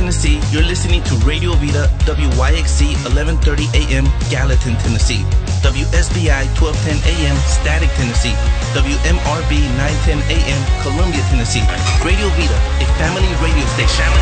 Tennessee, you're listening to Radio Vida, WYXC 1130 AM, Gallatin, Tennessee. WSBI 1210 AM, Static, Tennessee. WMRB 910 AM, Columbia, Tennessee. Radio Vida, a family radio station.